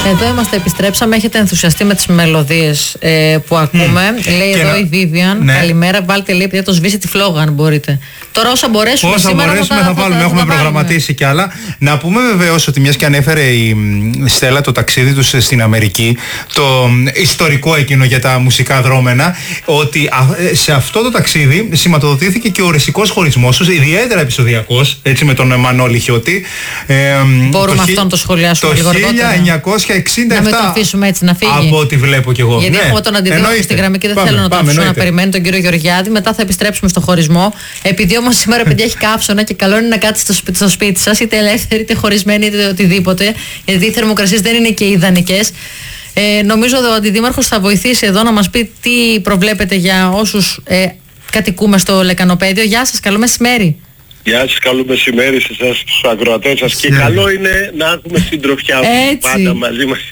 Εδώ είμαστε, επιστρέψαμε. Έχετε ενθουσιαστεί με τις μελωδίες που ακούμε. Λέει και εδώ η Vivian. Ναι. Καλημέρα, βάλτε λέει, επειδή το σβήσει τη φλόγα, αν μπορείτε. Τώρα όσα μπορέσουμε, θα βάλουμε. Έχουμε προγραμματίσει κι άλλα. Να πούμε βεβαίως ότι μιας και ανέφερε η Στέλλα το ταξίδι τους στην Αμερική, το ιστορικό εκείνο για τα μουσικά δρόμενα, ότι σε αυτό το ταξίδι σηματοδοτήθηκε και ο ρεσικός χωρισμός τους, ιδιαίτερα επεισοδιακός, έτσι με τον Μανώλη Χιώτη. Μπορούμε αυτό να το σχολιάσουμε λίγο αργότερα. 1967. Να μην το αφήσουμε έτσι να φύγει. Από ό,τι βλέπω κι εγώ. Γιατί έχουμε τον αντιδρόμο στη γραμμή και δεν θέλω να το αφήσω να περιμένει τον κύριο Γεωργιάδη. Μετά θα επιστρέψουμε στο χωρισμό. Επειδή όμως σήμερα, παιδιά, έχει κάψωνα και καλό είναι να κάτσετε στο σπίτι σας, είτε ελεύθεροι, είτε χωρισμένοι, είτε οτιδήποτε. Γιατί οι θερμοκρασίες δεν είναι και ιδανικές. Νομίζω ότι ο Αντιδήμαρχος θα βοηθήσει εδώ να μας πει τι προβλέπετε για όσους κατοικούμε στο Λεκανοπαίδιο. Γεια σας, καλό μεσημέρι. Γεια σας, καλό μεσημέρι σε εσάς, στους ακροατές σας. Και καλό είναι να έχουμε συντροφιά πάντα μαζί μας.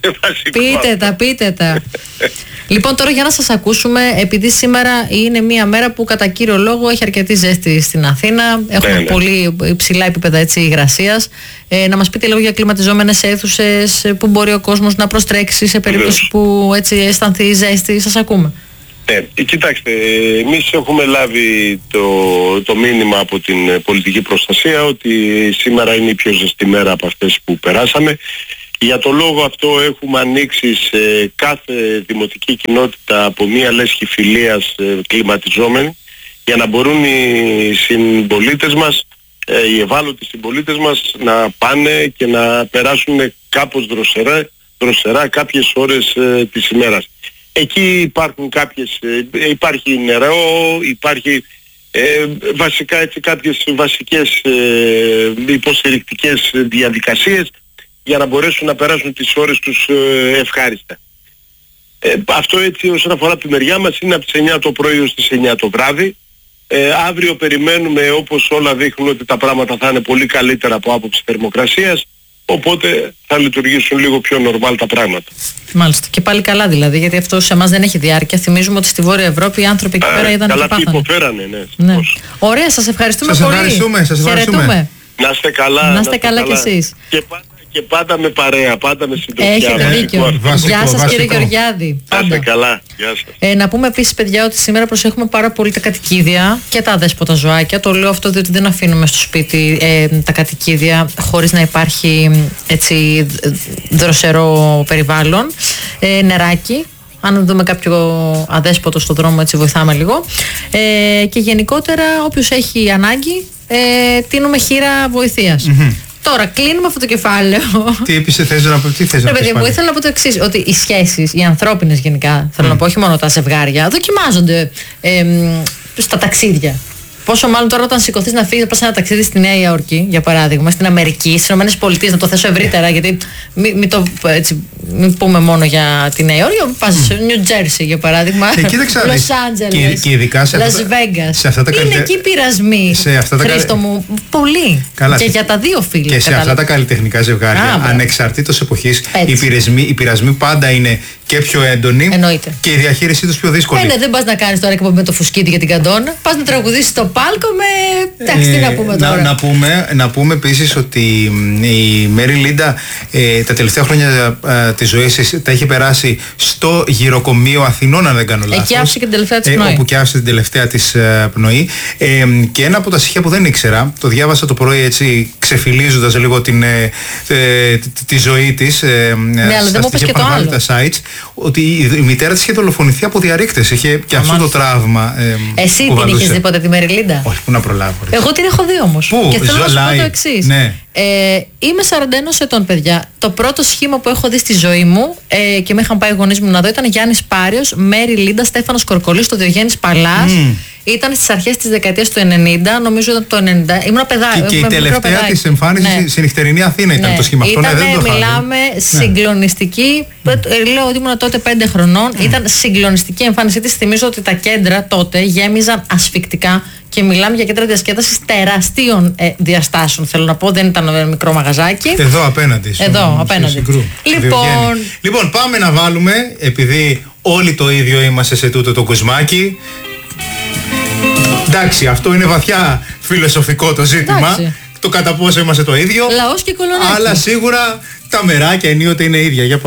Πείτε τα. Λοιπόν, τώρα για να σας ακούσουμε, επειδή σήμερα είναι μια μέρα που κατά κύριο λόγο έχει αρκετή ζέστη στην Αθήνα, έχουμε πολύ υψηλά επίπεδα υγρασίας, να μας πείτε λίγο για κλιματιζόμενες αίθουσες, που μπορεί ο κόσμος να προστρέξει σε περίπτωση που έτσι αισθανθεί ζέστη. Σας ακούμε. Κοιτάξτε, εμείς έχουμε λάβει το μήνυμα από την πολιτική προστασία ότι σήμερα είναι η πιο ζεστή μέρα από αυτές που περάσαμε. Για το λόγο αυτό έχουμε ανοίξει σε κάθε δημοτική κοινότητα από μία λέσχη φιλίας κλιματιζόμενη, για να μπορούν οι συμπολίτες μας, οι ευάλωτοι συμπολίτες μας, να πάνε και να περάσουν κάπως δροσερά κάποιες ώρες της ημέρας. Εκεί υπάρχουν υπάρχει νερό, υπάρχει βασικά έτσι κάποιες βασικές υποστηρικτικές διαδικασίες για να μπορέσουν να περάσουν τις ώρες τους ευχάριστα. Αυτό έτσι όσον αφορά τη μεριά μας είναι από τις 9 το πρωί ως τις 9 το βράδυ. Αύριο περιμένουμε, όπως όλα δείχνουν, ότι τα πράγματα θα είναι πολύ καλύτερα από άποψη θερμοκρασίας, οπότε θα λειτουργήσουν λίγο πιο νορμάλ τα πράγματα. Μάλιστα. Και πάλι καλά δηλαδή, γιατί αυτό σε εμάς δεν έχει διάρκεια. Θυμίζουμε ότι στη Βόρεια Ευρώπη οι άνθρωποι εκεί πέρα είδαν καλά και πάθανε. Καλά υποφέρανε, ναι. Ωραία, σας ευχαριστούμε πολύ. Σας ευχαριστούμε. Να είστε καλά. Να είστε καλά κι εσείς. Και πάντα με παρέα, πάντα με συντροφιά. Έχετε δίκιο. Γεια σας κύριε Γεωργιάδη. Να είστε καλά. Γεια σας. Να πούμε επίσης, παιδιά, ότι σήμερα προσέχουμε πάρα πολύ τα κατοικίδια και τα αδέσποτα ζωάκια. Το λέω αυτό διότι δεν αφήνουμε στο σπίτι τα κατοικίδια χωρίς να υπάρχει έτσι δροσερό περιβάλλον. Νεράκι. Αν δούμε κάποιο αδέσποτο στον δρόμο, έτσι βοηθάμε λίγο. Και γενικότερα όποιος έχει ανάγκη, τίνουμε χείρα βοηθείας. Τώρα κλείνουμε αυτό το κεφάλαιο. Τι θες να πεις? Παιδί μου, ήθελα να πω το εξής, ότι οι σχέσεις, οι ανθρώπινες γενικά, θέλω να πω, όχι μόνο τα ζευγάρια, δοκιμάζονται στα ταξίδια. Πόσο μάλλον τώρα όταν σηκωθείς να φύγεις, πας ένα ταξίδι στη Νέα Υόρκη, για παράδειγμα, στην Αμερική, στις ΗΠΑ, να το θέσω ευρύτερα, γιατί μην πούμε μόνο για τη Νέα Υόρκη, πας στο Νιου Τζέρσι, για παράδειγμα, Λος Άντζελες, Λας Βέγκας. Είναι εκεί πειρασμοί, Χρήστο μου, πολύ. Καλά, και για τα δύο φύλλα. Και σε αυτά τα καλλιτεχνικά ζευγάρια, ανεξαρτήτως εποχής, οι πειρασμοί πάντα είναι και πιο έντονοι. Εννοείται. Και η διαχείρισή τους πιο δύσκολη. Δεν πας να κάνεις τώρα εκπομπή με το φουσκίτι για την καντόνα. Πας να τραγουδήσεις στο πάλκο με. Εντάξει, τι να πούμε τώρα. Να πούμε επίσης ότι η Μέρι Λίντα τα τελευταία χρόνια της ζωής της τα έχει περάσει στο γυροκομείο Αθηνών, αν δεν κάνω λάθος. Εκεί άφησε και την τελευταία της πνοή. Όπου και άφησε την τελευταία της πνοή. Και ένα από τα στοιχεία που δεν ήξερα, το διάβασα το πρωί έτσι ξεφυλίζοντας λίγο τη ζωή της. Ναι, αλλά δεν μου είπες και το άλλο. Sites, ότι η μητέρα της είχε δολοφονηθεί από διαρρήκτες. Είχε και αυτό το τραύμα. Εσύ την είχες δει ποτέ τη Μέρι Λίντα? Όχι, πού να προλάβω. Εγώ την έχω δει όμως. Πού? Και θέλω να σου πω το εξής. Ναι. Είμαι 41 ετών, παιδιά. Το πρώτο σχήμα που έχω δει στη ζωή μου και με είχαν πάει οι γονείς μου να δω ήταν Γιάννης Πάριος, Μέρι Λίντα, Στέφανος Κορκολής, το Διογέννης Παλάς. Ήταν στις αρχές της δεκαετίας του 90, νομίζω ήταν το 90. Ήμουν παιδάκι. Και η τελευταία της εμφάνιση στη νυχτερινή Αθήνα ήταν το σχήμα αυτό. Μιλάμε συγκλονιστική. Λέω ότι ήμουν τότε 5 χρονών. Ήταν συγκλονιστική εμφάνισή της. Θυμίζω ότι τα κέντρα τότε γέμιζαν ασφυκτικά. Και μιλάμε για κέντρα διασκέδασης τεραστίων διαστάσεων. Θέλω να πω, δεν ήταν ένα μικρό μαγαζάκι. Εδώ απέναντι. Λοιπόν, πάμε να βάλουμε, επειδή όλοι το ίδιο είμαστε σε τούτο το κοσμάκι. Εντάξει, αυτό είναι βαθιά φιλοσοφικό το ζήτημα. Εντάξει. Το κατά πόσο είμαστε το ίδιο. Λαός και κολονάκι. Αλλά σίγουρα τα μεράκια ενίοτε είναι ίδια.